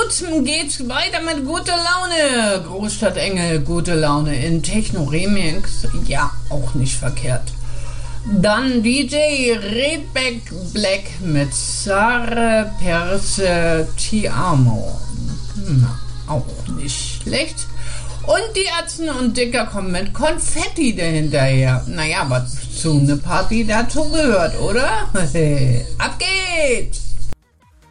gut, geht's weiter mit guter Laune. Großstadtengel, gute Laune in Techno-Remix. Ja, auch nicht verkehrt. Dann DJ Redback Black mit Sare Perse Ti Amo. Na, auch nicht schlecht. Und die Atzen und Dicker kommen mit Konfetti dahinterher. Naja, was zu einer Party dazu gehört, oder? Ab geht's!